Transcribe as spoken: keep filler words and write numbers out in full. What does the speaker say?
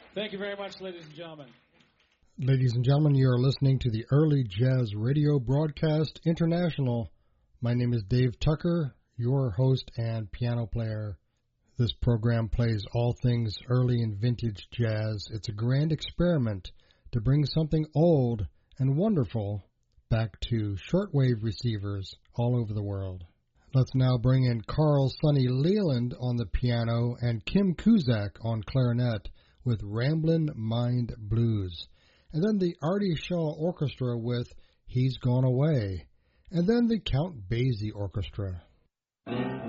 Thank you very much, ladies and gentlemen. Ladies and gentlemen, you are listening to the Early Jazz Radio Broadcast International. My name is Dave Tucker, your host and piano player. This program plays all things early and vintage jazz. It's a grand experiment to bring something old and wonderful back to shortwave receivers all over the world. Let's now bring in Carl Sonny Leland on the piano and Kim Cusack on clarinet with Ramblin' Mind Blues. And then the Artie Shaw Orchestra with He's Gone Away. And then the Count Basie Orchestra.